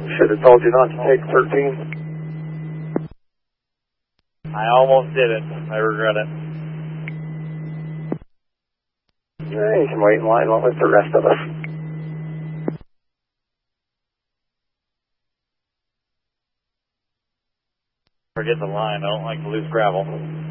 Should have told you not to take 13. I almost did it. I regret it. Yeah, you can wait in line with the rest of us. Forget the line. I don't like to lose gravel.